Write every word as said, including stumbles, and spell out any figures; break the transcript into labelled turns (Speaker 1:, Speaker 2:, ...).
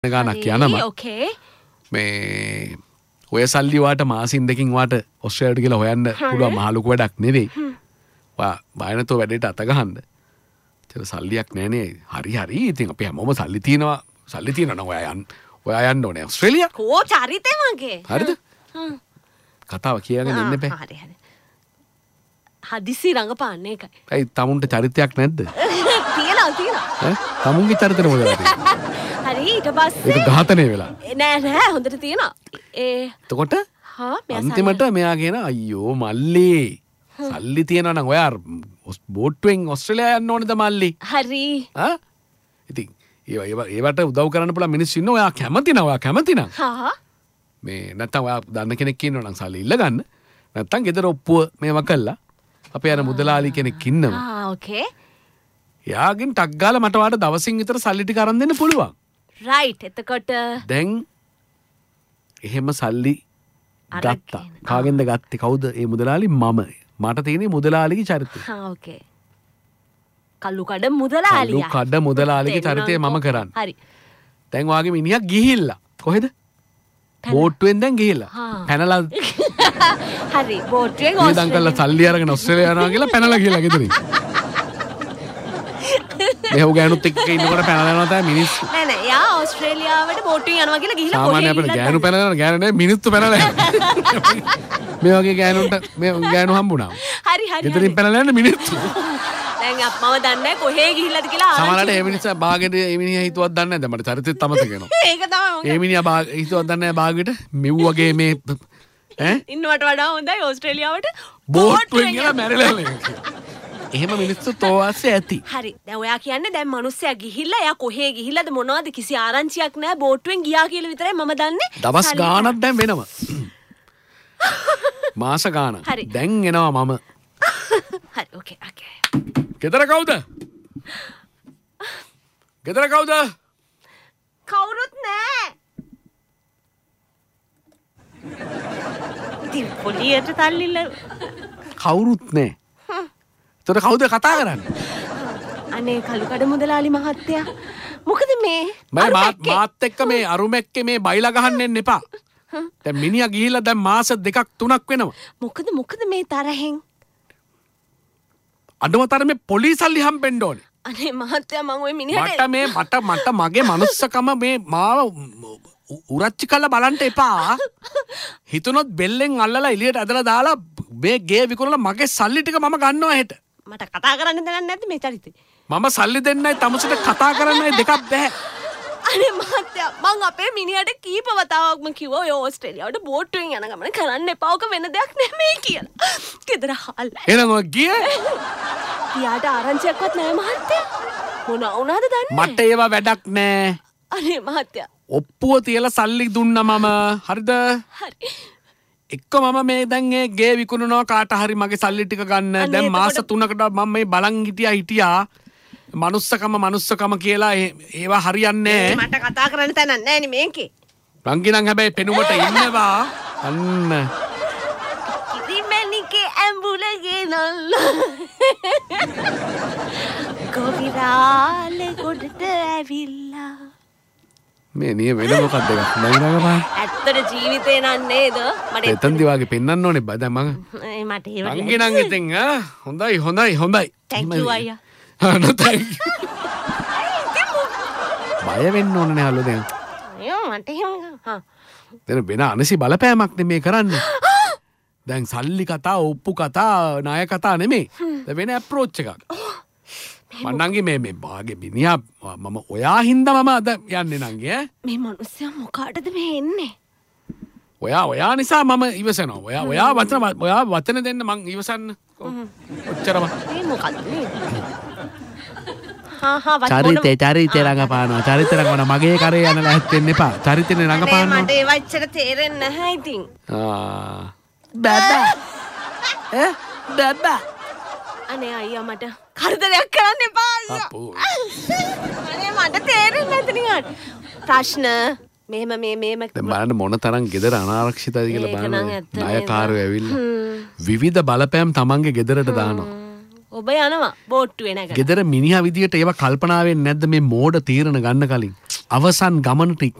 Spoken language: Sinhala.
Speaker 1: ගානක් යනවා.
Speaker 2: ඕකේ.
Speaker 1: මේ ඔය සල්ලි වාට මාසින් දෙකකින් වාට ඔස්ට්‍රේලියාවට ගිහලා හොයන්න පුළුවන් මහ ලොකු වැඩක් නෙවෙයි. වා බයනතෝ වැඩේට අත ගහන්න. ඒක සල්ලියක් නෑනේ. හරි හරි. ඉතින් අපි හැමෝම සල්ලි තියනවා. සල්ලි තියනවා නම් ඔයා යන්න. ඔයා යන්න ඕනේ ඔස්ට්‍රේලියා.
Speaker 2: කෝ චරිතේ මගේ.
Speaker 1: හරිද? හ්ම්. කතාව කියගෙන ඉන්න බෑ.
Speaker 2: හරි හරි. හදිසි රංගපාන්න එකයි.
Speaker 1: ඒ තමුන්ට චරිතයක් නැද්ද?
Speaker 2: තියනවා තියනවා.
Speaker 1: ඈ තමුන්ගේ චරිතේ මොකද තියෙන්නේ?
Speaker 2: හරි ඊට පස්සේ
Speaker 1: ඒක ඝාතනය වෙලා.
Speaker 2: නෑ නෑ හොඳට තියෙනවා. ඒ
Speaker 1: එතකොට
Speaker 2: හා
Speaker 1: අන්තිමට මෙයා කියන අයියෝ මල්ලි සල්ලි තියනවා නම් ඔයා බෝට්ටුවෙන් ඔස්ට්‍රේලියා යන්න ඕනේද මල්ලි?
Speaker 2: හරි.
Speaker 1: ආ ඉතින් ඒ ඒවට උදව් කරන්න පුළුවන් මිනිස්සු ඉන්නවා. ඔයා කැමති නම් ඔයා කැමති නම්
Speaker 2: හා
Speaker 1: මේ නැත්තම් ඔයා දන්න කෙනෙක් ඉන්නවා නම් සල්ලි ඉල්ල ගන්න. නැත්තම් ගෙදර ඔප්පුව මේවා කළා. අපේ අර මුදලාලි කෙනෙක් ඉන්නවා.
Speaker 2: ආ ඕකේ.
Speaker 1: එයාගෙන් ටක් ගාලා මට වාට දවසින් විතර සල්ලි ටික අරන් දෙන්න පුළුවන්.
Speaker 2: රයිට් එතකොට
Speaker 1: දැන් එහෙම සල්ලි ගත්තා. කාගෙන්ද ගත්තේ? කවුද ඒ මුදලාලි? මම. මට තියෙන්නේ මුදලාලිගේ චරිතය.
Speaker 2: හා ඕකේ. කල්ලු කඩ මුදලාලියා.
Speaker 1: කල්ලු කඩ මුදලාලිගේ චරිතය මම කරන්නේ.
Speaker 2: හරි.
Speaker 1: දැන් වාගේ මිනිහා ගිහිල්ලා. කොහෙද? බෝට්ටුවෙන් දැන් ගිහිල්ලා. පැනලා
Speaker 2: හරි බෝට්ටුවෙන්
Speaker 1: ඔස්ට්‍රේලියා ඉඳන් කළා සල්ලි අරගෙන ඔස්ට්‍රේලියා යනවා කියලා පැනලා ගිහලා ගෙදරින්. මෙහෙව ගෑනුත් එක්ක ඉන්නකොට පැනලා යනවා තමයි මිනිස්සු.
Speaker 2: නෑ නෑ යා ඕස්ට්‍රේලියාවට බෝට්ටුවෙන් යනවා කියලා ගිහිල්ලා
Speaker 1: කොහේ සාමාන්‍ය අපේ ගෑනු පැනලා ගෑනු නේ මිනිස්සු පැනලා මේ වගේ ගෑනුන්ට මේ ගෑනු හම්බුණා.
Speaker 2: හරි හරි.
Speaker 1: ගෙදරින් පැනලා යන මිනිස්සු.
Speaker 2: දැන් මම දන්නේ කොහේ ගිහිල්ලාද කියලා
Speaker 1: සමහරවිට ඒ මිනිස්සා බාගෙට ඒ මිනිහා හිතුවක් දන්නේ නැද්ද? මට චරිතෙත් අමතක වෙනවා.
Speaker 2: ඒක තමයි.
Speaker 1: ඒ මිනිහා බාග හිතුවක් දන්නේ නැහැ බාගෙට මෙව් වගේ මේ ඈ
Speaker 2: ඉන්නවට වඩා හොඳයි ඕස්ට්‍රේලියාවට
Speaker 1: බෝට්ටුවෙන් ගිහලා මැරෙලා ඉන්නේ. එහෙම මිනිස්සු තෝවාස්සේ ඇති.
Speaker 2: හරි. දැන් ඔයා කියන්නේ දැන් මිනිස්සයා ගිහිල්ලා එයා කොහේ ගිහිල්ලාද මොනවද කිසි ආරංචියක් නැහැ බෝට්ටුවෙන් ගියා කියලා විතරයි මම දන්නේ.
Speaker 1: දවස් ගාණක් දැන් වෙනවා. මාස ගාණක්. දැන් එනවා මම.
Speaker 2: හරි ඕකේ ඕකේ.
Speaker 1: ගෙදර කවුද? ගෙදර කවුද?
Speaker 2: කවුරුත් නැහැ. ඉතින් පොලියට තල්ලිල
Speaker 1: කවුරුත් නැහැ. එතකොට කවුද කතා කරන්නේ?
Speaker 2: අනේ කළුකඩ මුදලාලි මහත්තයා. මොකද මේ
Speaker 1: මම මාත් එක්ක මේ අරුමැක්කේ මේ බයිලා ගහන්න එන්න එපා. දැන් මිනිහා ගිහිල්ලා දැන් මාස දෙකක් තුනක් වෙනවා.
Speaker 2: මොකද මොකද මේ තරහෙන්?
Speaker 1: අඩුමතර මේ පොලිසල්ලි හම්බෙන්න ඕනේ.
Speaker 2: අනේ මහත්තයා මම ওই මිනිහට
Speaker 1: මට මේ මට මට මගේ මනුස්සකම මේ මාව උරච්චි කල්ලා බලන්න එපා. හිතුනොත් බෙල්ලෙන් අල්ලලා එළියට ඇදලා දාලා මේ ගේ විකුණලා මගේ සල්ලි ටික මම ගන්නවා හෙට.
Speaker 2: මට කතා කරන්න දෙයක් නැද්ද මේ චරිතේ?
Speaker 1: මම සල්ලි දෙන්නයි තමුසට කතා කරන්නයි දෙකක් බෑ.
Speaker 2: අනේ මහත්තයා මං අපේ මිනිහට කීප වතාවක්ම කිව්වා ඔය ඕස්ට්‍රේලියාවට බෝට්ටුවෙන් යන ගමන කරන්න එපා. ඔක වෙන දෙයක් නෙමෙයි කියලා. ගෙදර හාල්.
Speaker 1: එහෙනම් ඔය ගියේ?
Speaker 2: පියාට ආරංචියක්වත් නැහැ මහත්තයා. මොන වුණාද දන්නේ?
Speaker 1: මට ඒවා වැඩක් නෑ.
Speaker 2: අනේ මහත්තයා.
Speaker 1: ඔප්පුව තියලා සල්ලි දුන්නා මම. හරිද?
Speaker 2: හරි.
Speaker 1: එක්ක මම මේ දැන් ඒ ගේ විකුණනවා කාට හරි මගේ සල්ලි ටික ගන්න. දැන් මාස තුනකට මම මේ බලන් හිටියා හිටියා. මනුස්සකම මනුස්සකම කියලා ඒවා හරියන්නේ
Speaker 2: නැහැ. මට කතා කරන්න තැනක් නැහැ නේ මේකේ.
Speaker 1: රංගිනම් හැබැයි පෙනුමට ඉන්නවා. අන්න.
Speaker 2: කිරිමැණිකේ ඇඹුලගේ නල්ල. ගොවිරාලේ ගොඩට ඇවිල්ලා.
Speaker 1: මේ නිය වෙන මොකක්ද එකක් නයිනගපා.
Speaker 2: ඇත්තට ජීවිතේ නන් නේද? මට
Speaker 1: එතෙන්දි වාගේ පෙන්වන්න ඕනේ බය දැන් මම.
Speaker 2: ඒ මට ඒ වගේ.
Speaker 1: රංගිනම් ඉතින් ආ හොඳයි හොඳයි හොඳයි.
Speaker 2: thank you අයියා.
Speaker 1: no thank you. බය වෙන්න ඕනේ නේ හලෝ දැන්.
Speaker 2: අයියෝ මට එහෙම හා.
Speaker 1: දැන් වෙන අනසි බලපෑමක් නෙමේ කරන්නේ. දැන් සල්ලි කතා ඔප්පු කතා ණය කතා නෙමේ. දැන් වෙන අප්‍රෝච් එකක්. මන්නන්ගේ මේ මේ බාගේ මිනිහා මම ඔයා හින්දා මම අද යන්නේ නංගි ඈ.
Speaker 2: මේ මිනිස්සයා මොකාටද මේ එන්නේ?
Speaker 1: ඔයා ඔයා නිසා මම ඉවසනවා. ඔයා ඔයා වචන ඔයා වචන දෙන්න මං ඉවසන්න. ඔච්චරම.
Speaker 2: මේ මොකද්ද මේ? හා හා
Speaker 1: චරිතේ චරිතේ රංගපානවා. චරිතේ රංගන මගේ කරේ යන ලැහත් වෙන්න එපා. චරිතේ රංගපානවා.
Speaker 2: මට ඒ වච්චර තේරෙන්නේ නැහැ ඉතින්.
Speaker 1: ආ. බබා. ඈ බබා.
Speaker 2: අනේ අයියා මට කරදරයක් කරන්න එපා අයියා.
Speaker 1: අපෝ.
Speaker 2: අනේ මට තේරෙන්නේ නැති නිකන්. ප්‍රශ්න මෙහෙම මේ මේම
Speaker 1: දැන් බලන්න මොන තරම් ගෙදර අනාරක්ෂිතයිද කියලා බලන්න. ණයකාරයෝ ඇවිල්ලා විවිධ බලපෑම් තමන්ගේ ගෙදරට දානවා.
Speaker 2: ඔබ යනවා බෝට්ටුවේ නැගලා.
Speaker 1: ගෙදර මිනිහා විදියට ඒවා කල්පනා වෙන්නේ නැද්ද මේ මෝඩ තීරණ ගන්න කලින්? අවසන් ගමනට